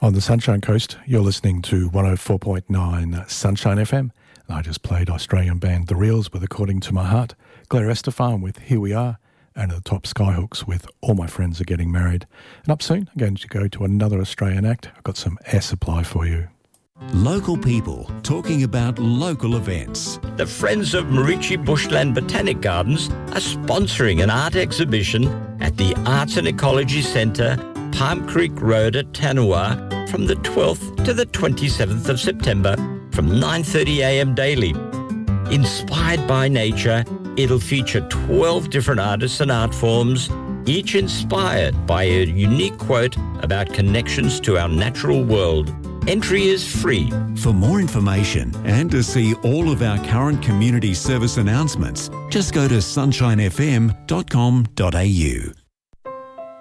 On the Sunshine Coast, you're listening to 104.9 Sunshine FM. And I just played Australian band The Reels with According to My Heart, Claire Estefan with Here We Are, and at the top Skyhooks with All My Friends Are Getting Married. And up soon, I'm going to go to another Australian act. I've got some Air Supply for you. Local people talking about local events. The Friends of Marici Bushland Botanic Gardens are sponsoring an art exhibition at the Arts and Ecology Centre, Palm Creek Road at Tanua, from the 12th to the 27th of September from 9:30am daily. Inspired by nature, it'll feature 12 different artists and art forms, each inspired by a unique quote about connections to our natural world. Entry is free. For more information and to see all of our current community service announcements, just go to sunshinefm.com.au.